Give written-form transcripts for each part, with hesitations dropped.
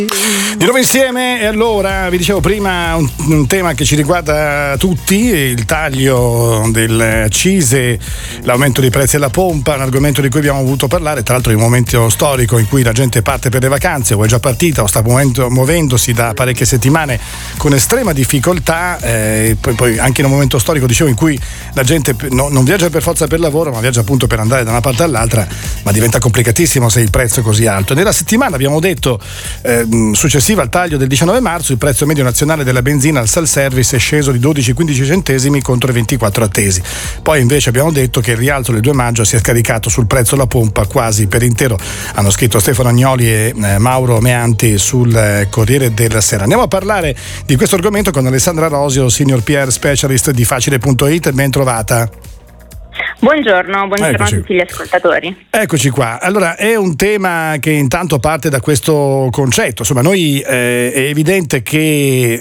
Di nuovo insieme, e allora vi dicevo prima un tema che ci riguarda tutti, il taglio delle accise, l'aumento dei prezzi alla pompa, un argomento di cui abbiamo voluto parlare, tra l'altro in un momento storico in cui la gente parte per le vacanze o è già partita o sta muovendosi da parecchie settimane con estrema difficoltà, poi anche in un momento storico, dicevo, in cui la gente non viaggia per forza per lavoro, ma viaggia appunto per andare da una parte all'altra, ma diventa complicatissimo se il prezzo è così alto. Nella settimana abbiamo detto successiva al taglio del 19 marzo il prezzo medio nazionale della benzina al self-service è sceso di 12-15 centesimi contro i 24 attesi. Poi invece abbiamo detto che il rialzo del 2 maggio si è scaricato sul prezzo alla pompa quasi per intero. Hanno scritto Stefano Agnoli e Mauro Meanti sul Corriere della Sera. Andiamo a parlare di questo argomento con Alessandra Rosio, Senior PR Specialist di Facile.it. Ben trovata. Buongiorno a tutti gli ascoltatori. Eccoci qua. Allora, è un tema che intanto parte da questo concetto. Insomma, noi è evidente che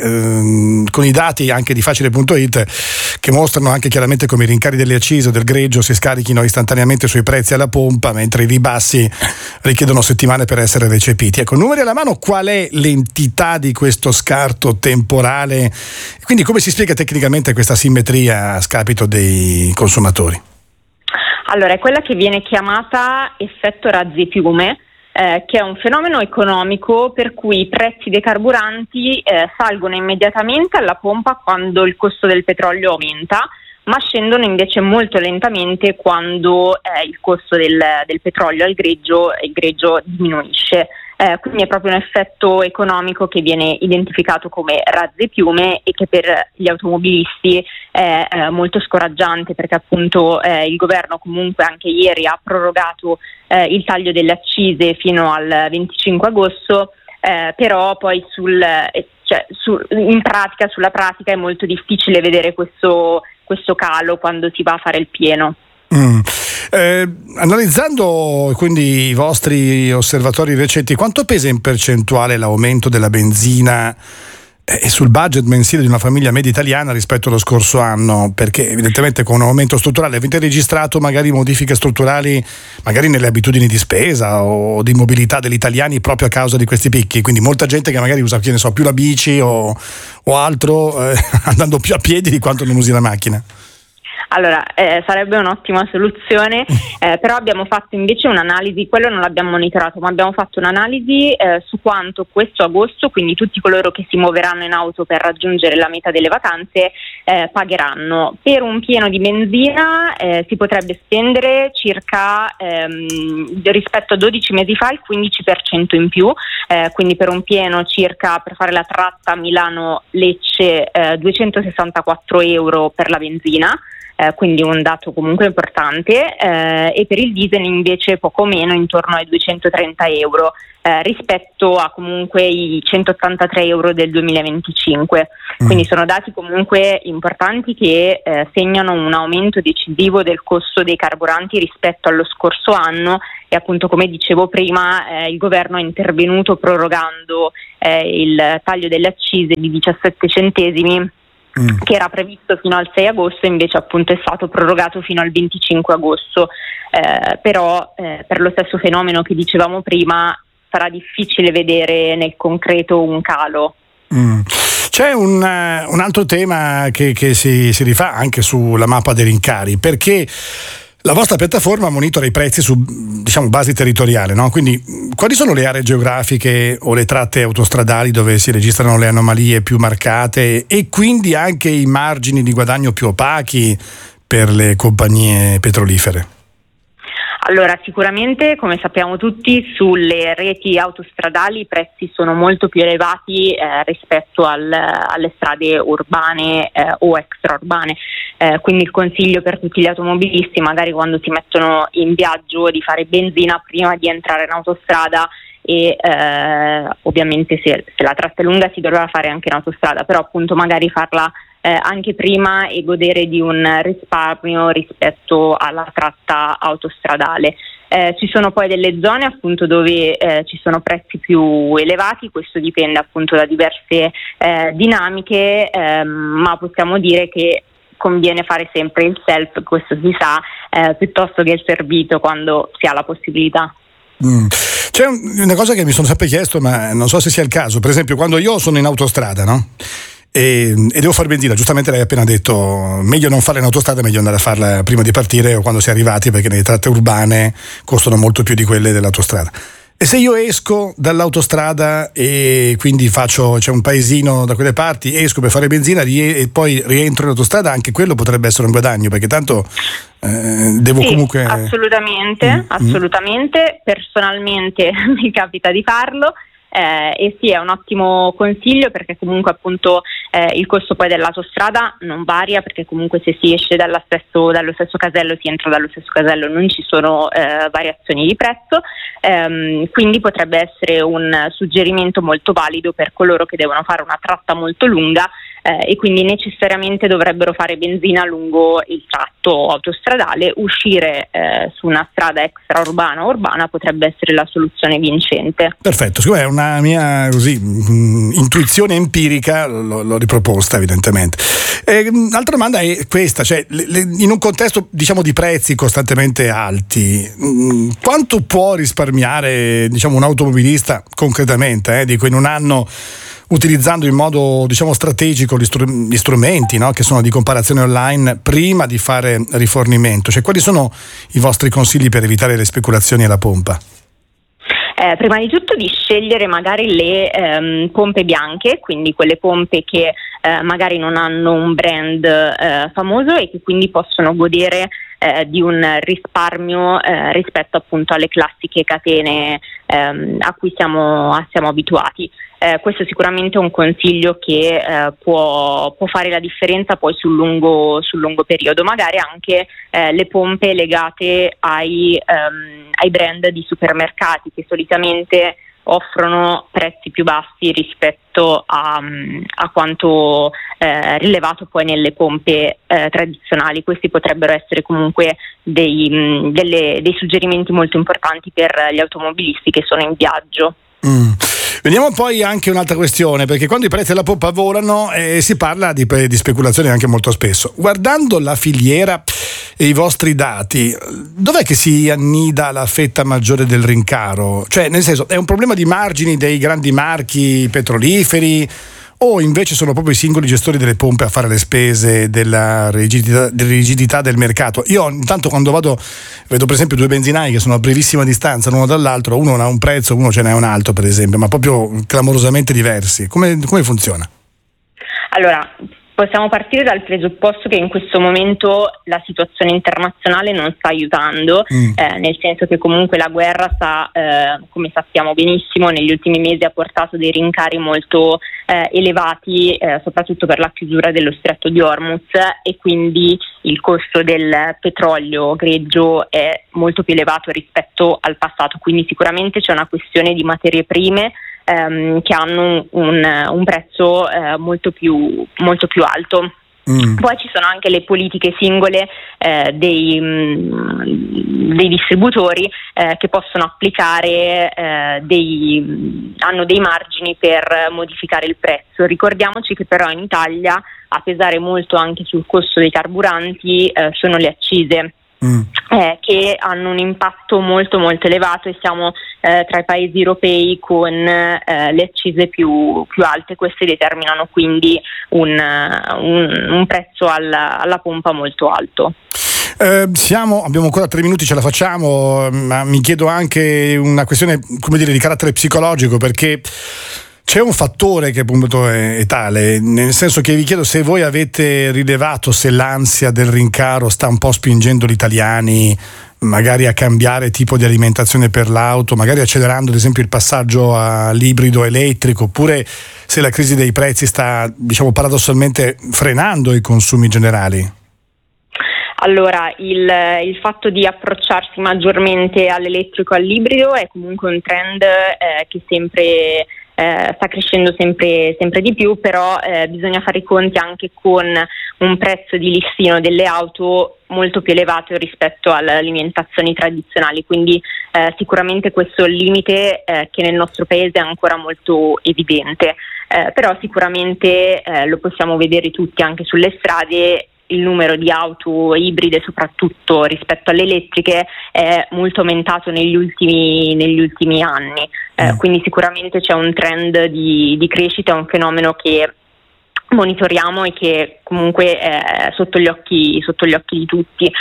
con i dati anche di Facile.it, che mostrano anche chiaramente come i rincari delle accise o del greggio si scarichino istantaneamente sui prezzi alla pompa, mentre i ribassi richiedono settimane per essere recepiti. Ecco, numeri alla mano, qual è l'entità di questo scarto temporale? Quindi come si spiega tecnicamente questa simmetria a scapito dei consumatori? Allora, è quella che viene chiamata effetto razzi-piume, che è un fenomeno economico per cui i prezzi dei carburanti salgono immediatamente alla pompa quando il costo del petrolio aumenta, ma scendono invece molto lentamente quando il costo del petrolio il greggio diminuisce. Quindi è proprio un effetto economico che viene identificato come razzi-piume e che per gli automobilisti è molto scoraggiante, perché appunto il governo comunque anche ieri ha prorogato il taglio delle accise fino al 25 agosto, però poi sulla pratica è molto difficile vedere questo calo quando si va a fare il pieno. Analizzando quindi i vostri osservatori recenti, quanto pesa in percentuale l'aumento della benzina sul budget mensile di una famiglia media italiana rispetto allo scorso anno? Perché evidentemente con un aumento strutturale avete registrato magari modifiche strutturali magari nelle abitudini di spesa o di mobilità degli italiani proprio a causa di questi picchi, quindi molta gente che magari usa più la bici o altro andando più a piedi di quanto non usi la macchina. Allora, sarebbe un'ottima soluzione, però abbiamo fatto invece un'analisi, quello non l'abbiamo monitorato, ma abbiamo fatto un'analisi su quanto questo agosto, quindi tutti coloro che si muoveranno in auto per raggiungere la meta delle vacanze, pagheranno. Per un pieno di benzina si potrebbe spendere circa, rispetto a 12 mesi fa, il 15% in più, quindi per un pieno circa, per fare la tratta Milano-Lecce, 264 euro per la benzina. Quindi un dato comunque importante, e per il diesel invece poco meno, intorno ai 230 euro, rispetto a comunque i 183 euro del 2025. Quindi sono dati comunque importanti che segnano un aumento decisivo del costo dei carburanti rispetto allo scorso anno, e appunto, come dicevo prima, il governo è intervenuto prorogando il taglio delle accise di 17 centesimi che era previsto fino al 6 agosto, invece appunto è stato prorogato fino al 25 agosto, però per lo stesso fenomeno che dicevamo prima sarà difficile vedere nel concreto un calo. C'è un altro tema che si rifà anche sulla mappa dei rincari, perché la vostra piattaforma monitora i prezzi su, diciamo, base territoriale, no? Quindi quali sono le aree geografiche o le tratte autostradali dove si registrano le anomalie più marcate e quindi anche i margini di guadagno più opachi per le compagnie petrolifere? Allora, sicuramente, come sappiamo tutti, sulle reti autostradali i prezzi sono molto più elevati rispetto alle strade urbane o extraurbane. Quindi il consiglio per tutti gli automobilisti, magari quando si mettono in viaggio, di fare benzina prima di entrare in autostrada, e ovviamente se la tratta è lunga si dovrà fare anche in autostrada, però appunto magari farla anche prima e godere di un risparmio rispetto alla tratta autostradale. Ci sono poi delle zone appunto dove ci sono prezzi più elevati, questo dipende appunto da diverse dinamiche, ma possiamo dire che conviene fare sempre il self, questo si sa, piuttosto che il servito quando si ha la possibilità. C'è una cosa che mi sono sempre chiesto, ma non so se sia il caso. Per esempio, quando io sono in autostrada, no? E devo fare benzina, giustamente lei ha appena detto meglio non farla in autostrada, meglio andare a farla prima di partire o quando si è arrivati, perché le tratte urbane costano molto più di quelle dell'autostrada. E se io esco dall'autostrada e quindi c'è un paesino da quelle parti, esco per fare benzina e poi rientro in autostrada, anche quello potrebbe essere un guadagno, perché tanto devo comunque... Assolutamente. Personalmente mi capita di farlo. E sì, è un ottimo consiglio, perché comunque appunto il costo poi dell'autostrada non varia, perché comunque se si esce dallo stesso casello, si entra dallo stesso casello, non ci sono variazioni di prezzo, quindi potrebbe essere un suggerimento molto valido per coloro che devono fare una tratta molto lunga e quindi necessariamente dovrebbero fare benzina lungo il tratto autostradale. Uscire su una strada extraurbana o urbana potrebbe essere la soluzione vincente. Perfetto, siccome è una mia intuizione empirica, l'ho riproposta evidentemente. L'altra domanda è questa, cioè in un contesto diciamo di prezzi costantemente alti, quanto può risparmiare diciamo un automobilista concretamente, dico in un anno, utilizzando in modo diciamo strategico gli strumenti, no, che sono di comparazione online prima di fare rifornimento? Cioè, quali sono i vostri consigli per evitare le speculazioni alla pompa? Prima di tutto di scegliere magari le pompe bianche, quindi quelle pompe che magari non hanno un brand famoso e che quindi possono godere di un risparmio rispetto appunto alle classiche catene a cui siamo abituati. Questo sicuramente è un consiglio che può fare la differenza poi sul lungo periodo. Magari anche le pompe legate ai brand di supermercati, che solitamente offrono prezzi più bassi rispetto a quanto rilevato poi nelle pompe tradizionali. Questi potrebbero essere comunque dei suggerimenti molto importanti per gli automobilisti che sono in viaggio. Vediamo poi anche un'altra questione, perché quando i prezzi alla pompa volano si parla di speculazione anche molto spesso. Guardando la filiera e i vostri dati, dov'è che si annida la fetta maggiore del rincaro? Cioè, nel senso, è un problema di margini dei grandi marchi petroliferi, o invece sono proprio i singoli gestori delle pompe a fare le spese della rigidità del mercato? Io intanto quando vedo per esempio due benzinai che sono a brevissima distanza l'uno dall'altro, uno ha un prezzo, uno ce n'è un altro per esempio, ma proprio clamorosamente diversi. Come funziona? Allora, possiamo partire dal presupposto che in questo momento la situazione internazionale non sta aiutando, nel senso che comunque la guerra come sappiamo benissimo, negli ultimi mesi ha portato dei rincari molto elevati, soprattutto per la chiusura dello stretto di Hormuz, e quindi il costo del petrolio greggio è molto più elevato rispetto al passato. Quindi sicuramente c'è una questione di materie prime che hanno un prezzo molto più alto. Poi ci sono anche le politiche singole dei distributori che possono applicare hanno dei margini per modificare il prezzo. Ricordiamoci che però in Italia a pesare molto anche sul costo dei carburanti sono le accise. Che hanno un impatto molto molto elevato, e siamo tra i paesi europei con le accise più alte. Queste determinano quindi un prezzo alla pompa molto alto. Abbiamo ancora 3 minuti, ce la facciamo, ma mi chiedo anche una questione, come dire, di carattere psicologico, perché c'è un fattore che appunto è tale, nel senso che vi chiedo se voi avete rilevato se l'ansia del rincaro sta un po' spingendo gli italiani magari a cambiare tipo di alimentazione per l'auto, magari accelerando ad esempio il passaggio all'ibrido elettrico, oppure se la crisi dei prezzi sta, diciamo, paradossalmente frenando i consumi generali. Allora, il fatto di approcciarsi maggiormente all'elettrico e all'ibrido è comunque un trend che sta crescendo sempre di più, però bisogna fare i conti anche con un prezzo di listino delle auto molto più elevato rispetto alle alimentazioni tradizionali, quindi sicuramente questo è un limite che nel nostro paese è ancora molto evidente, però sicuramente lo possiamo vedere tutti anche sulle strade. il numero di auto ibride, soprattutto rispetto alle elettriche, è molto aumentato negli ultimi anni, quindi sicuramente c'è un trend di crescita, un fenomeno che monitoriamo e che comunque è sotto gli occhi di tutti.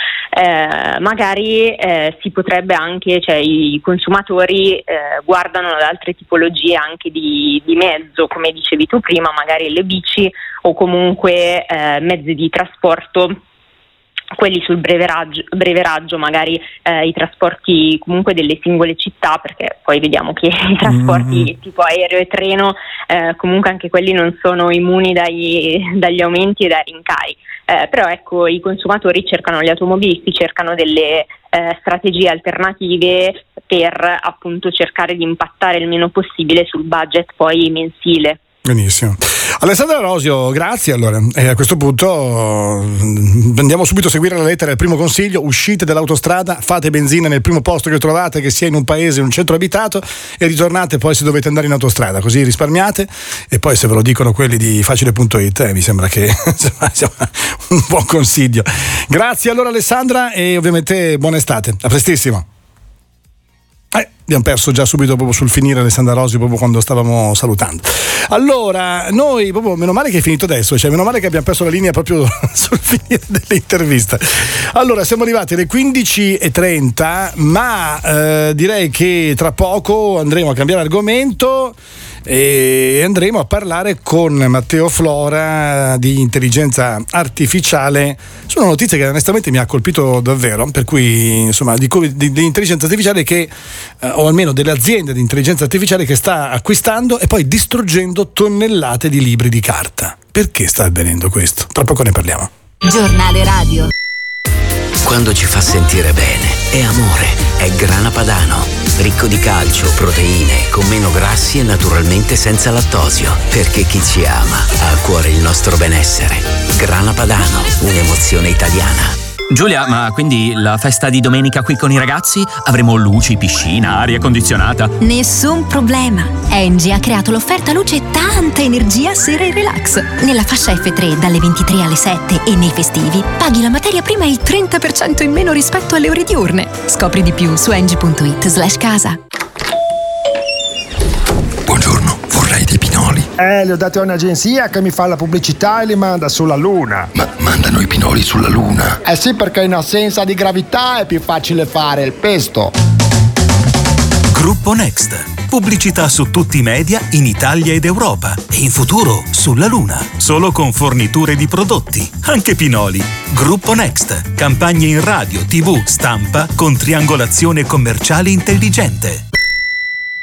Magari si potrebbe anche, cioè i consumatori guardano ad altre tipologie anche di mezzo, come dicevi tu prima, magari le bici o comunque mezzi di trasporto, quelli sul breve raggio, magari i trasporti comunque delle singole città, perché poi vediamo che i trasporti tipo aereo e treno comunque anche quelli non sono immuni dagli aumenti e dai rincari, però ecco, i consumatori cercano, gli automobilisti cercano delle strategie alternative per appunto cercare di impattare il meno possibile sul budget poi mensile. Benissimo. Alessandra Rosio, grazie. Allora, a questo punto andiamo subito a seguire la lettera. Il primo consiglio: uscite dall'autostrada, fate benzina nel primo posto che trovate, che sia in un paese, in un centro abitato, e ritornate poi se dovete andare in autostrada, così risparmiate. E poi se ve lo dicono quelli di facile.it, mi sembra che sia un buon consiglio. Grazie allora Alessandra, e ovviamente buona estate, a prestissimo. Abbiamo perso già subito proprio sul finire Alessandra Rosio, proprio quando stavamo salutando. Allora, noi proprio, meno male che è finito adesso, cioè meno male che abbiamo perso la linea proprio sul finire dell'intervista. Allora, siamo arrivati alle 15:30, ma direi che tra poco andremo a cambiare argomento e andremo a parlare con Matteo Flora di intelligenza artificiale su una notizia che onestamente mi ha colpito davvero, per cui insomma di intelligenza artificiale che o almeno delle aziende di intelligenza artificiale che sta acquistando e poi distruggendo tonnellate di libri di carta. Perché sta avvenendo questo? Tra poco ne parliamo. Giornale radio. Quando ci fa sentire bene, è amore, è Grana Padano. Ricco di calcio, proteine, con meno grassi e naturalmente senza lattosio. Perché chi ci ama ha a cuore il nostro benessere. Grana Padano, un'emozione italiana. Giulia, ma quindi la festa di domenica qui con i ragazzi? Avremo luci, piscina, aria condizionata? Nessun problema. Engie ha creato l'offerta luce e tanta energia sera e relax. Nella fascia F3 dalle 23 alle 7 e nei festivi paghi la materia prima il 30% in meno rispetto alle ore diurne. Scopri di più su engie.it/casa. Buongiorno, vorrei dei pinoli. Li ho dati a un'agenzia che mi fa la pubblicità e li manda sulla Luna. Ma mandano i pinoli sulla Luna? Eh sì, perché in assenza di gravità è più facile fare il pesto. Gruppo Next. Pubblicità su tutti i media in Italia ed Europa. E in futuro sulla Luna. Solo con forniture di prodotti, anche pinoli. Gruppo Next. Campagne in radio, TV, stampa con triangolazione commerciale intelligente.